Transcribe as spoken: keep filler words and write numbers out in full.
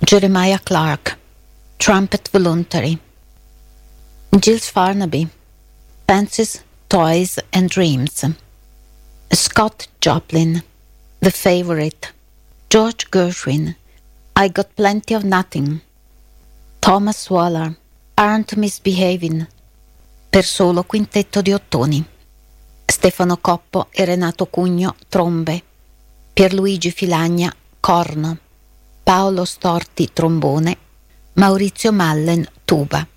Jeremiah Clark, Trumpet Voluntary. Giles Farnaby, Fancies, Toys and Dreams. Scott Joplin, The Favorite. George Gershwin, I Got Plenty of Nothing. Thomas Waller, Aren't Misbehaving, per solo quintetto di ottoni. Stefano Coppo e Renato Cugno, trombe. Pierluigi Filagna, corno. Paolo Storti, trombone. Maurizio Mallen, tuba.